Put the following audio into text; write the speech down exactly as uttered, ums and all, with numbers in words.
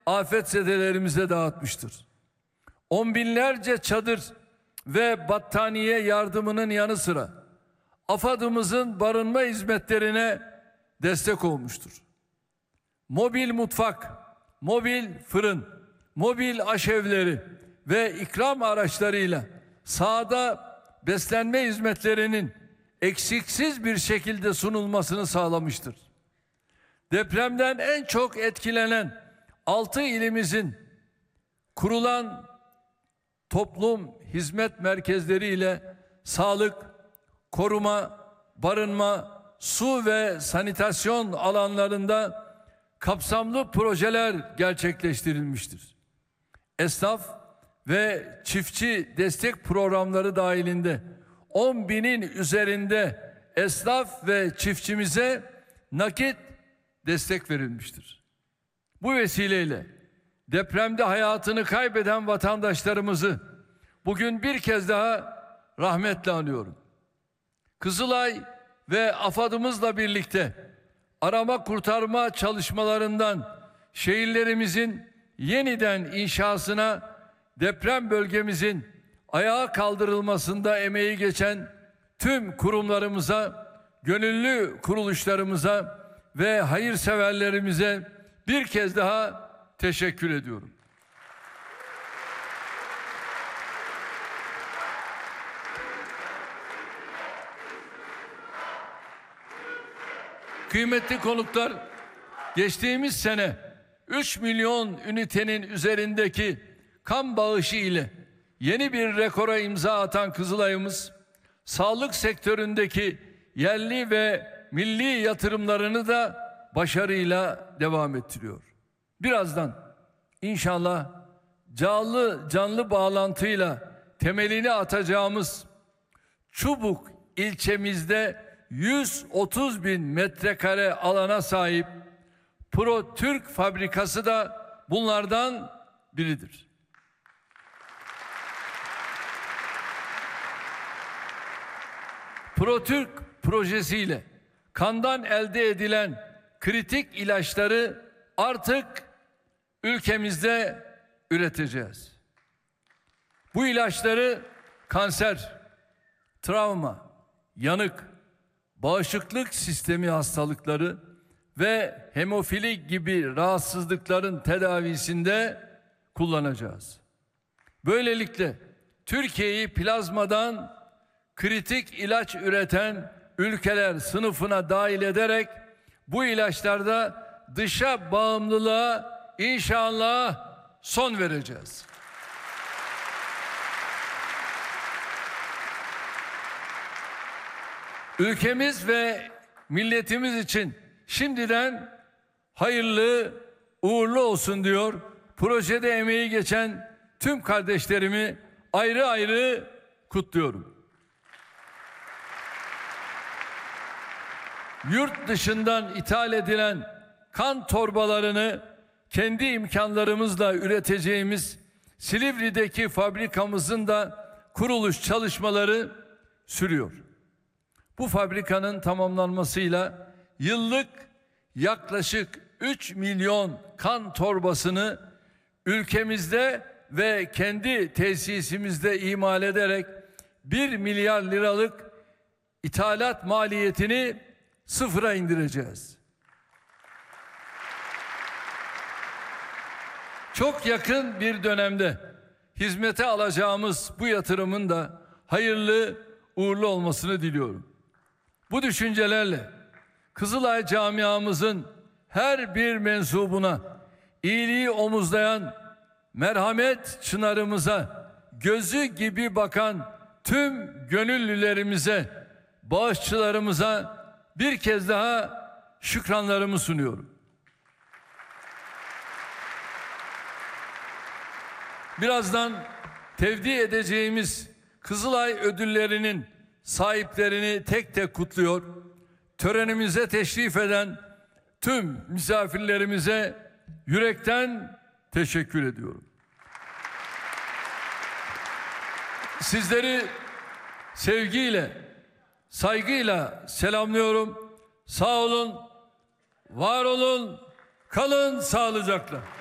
afetzedelerimize dağıtmıştır. On binlerce çadır ve battaniye yardımının yanı sıra AFAD'ımızın barınma hizmetlerine destek olmuştur. Mobil mutfak, mobil fırın, mobil aşevleri ve ikram araçlarıyla sahada beslenme hizmetlerinin eksiksiz bir şekilde sunulmasını sağlamıştır. Depremden en çok etkilenen altı ilimizin kurulan toplum hizmet merkezleriyle sağlık, koruma, barınma, su ve sanitasyon alanlarında kapsamlı projeler gerçekleştirilmiştir. Esnaf ve çiftçi destek programları dahilinde on binin üzerinde esnaf ve çiftçimize nakit destek verilmiştir. Bu vesileyle depremde hayatını kaybeden vatandaşlarımızı bugün bir kez daha rahmetle anıyorum. Kızılay ve AFAD'ımızla birlikte arama kurtarma çalışmalarından şehirlerimizin yeniden inşasına, deprem bölgemizin ayağa kaldırılmasında emeği geçen tüm kurumlarımıza, gönüllü kuruluşlarımıza ve hayırseverlerimize bir kez daha teşekkür ediyorum. Kıymetli konuklar, geçtiğimiz sene üç milyon ünitenin üzerindeki kan bağışı ile yeni bir rekora imza atan Kızılay'ımız, sağlık sektöründeki yerli ve milli yatırımlarını da başarıyla devam ettiriyor. Birazdan inşallah canlı canlı bağlantıyla temelini atacağımız Çubuk ilçemizde yüz otuz bin metrekare alana sahip ProTürk fabrikası da bunlardan biridir. ProTürk projesiyle kandan elde edilen kritik ilaçları artık ülkemizde üreteceğiz. Bu ilaçları kanser, travma, yanık, bağışıklık sistemi hastalıkları ve hemofili gibi rahatsızlıkların tedavisinde kullanacağız. Böylelikle Türkiye'yi plazmadan kritik ilaç üreten ülkeler sınıfına dahil ederek bu ilaçlarda dışa bağımlılığa inşallah son vereceğiz. Ülkemiz ve milletimiz için şimdiden hayırlı, uğurlu olsun diyor. Projede emeği geçen tüm kardeşlerimi ayrı ayrı kutluyorum. Yurt dışından ithal edilen kan torbalarını kendi imkanlarımızla üreteceğimiz Silivri'deki fabrikamızın da kuruluş çalışmaları sürüyor. Bu fabrikanın tamamlanmasıyla yıllık yaklaşık üç milyon kan torbasını ülkemizde ve kendi tesisimizde imal ederek bir milyar liralık ithalat maliyetini sıfıra indireceğiz. Çok yakın bir dönemde hizmete alacağımız bu yatırımın da hayırlı, uğurlu olmasını diliyorum. Bu düşüncelerle Kızılay camiamızın her bir mensubuna, iyiliği omuzlayan merhamet çınarımıza, gözü gibi bakan tüm gönüllülerimize, bağışçılarımıza bir kez daha şükranlarımı sunuyorum. Birazdan tevdi edeceğimiz Kızılay ödüllerinin sahiplerini tek tek kutluyor. Törenimize teşrif eden tüm misafirlerimize yürekten teşekkür ediyorum. Sizleri sevgiyle, saygıyla selamlıyorum. Sağ olun, var olun, kalın sağlıcakla.